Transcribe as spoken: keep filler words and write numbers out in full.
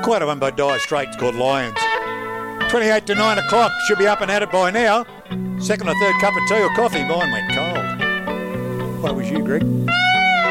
Quite a one by Dire Straits called Lions. twenty-eight to nine o'clock. Should be up and at it by now. Second or third cup of tea or coffee. Mine went cold. What was you, Greg?